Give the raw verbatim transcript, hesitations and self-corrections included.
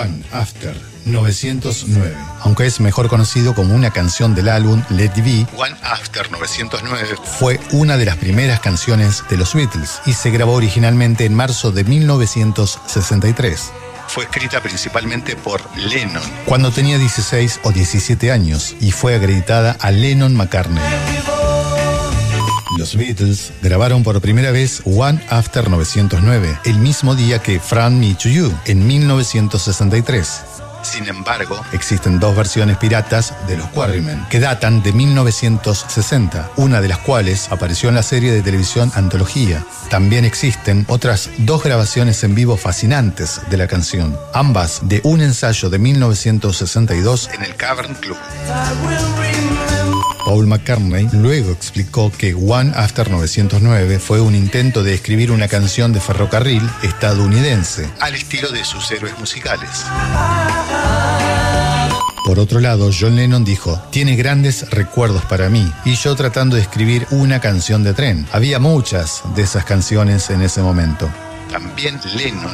One After novecientos nueve. Aunque es mejor conocido como una canción del álbum Let It Be, One After novecientos nueve fue una de las primeras canciones de los Beatles y se grabó originalmente en marzo de mil novecientos sesenta y tres. Fue escrita principalmente por Lennon cuando tenía dieciséis o diecisiete años y fue acreditada a Lennon-McCartney. Los Beatles grabaron por primera vez One After novecientos nueve, el mismo día que From Me to You, en mil novecientos sesenta y tres. Sin embargo, existen dos versiones piratas de los Quarrymen, que datan de mil novecientos sesenta, una de las cuales apareció en la serie de televisión Antología. También existen otras dos grabaciones en vivo fascinantes de la canción, ambas de un ensayo de mil novecientos sesenta y dos en el Cavern Club. Paul McCartney luego explicó que One After novecientos nueve fue un intento de escribir una canción de ferrocarril estadounidense, al estilo de sus héroes musicales. Por otro lado, John Lennon dijo: tiene grandes recuerdos para mí, y yo tratando de escribir una canción de tren. Había muchas de esas canciones en ese momento. También Lennon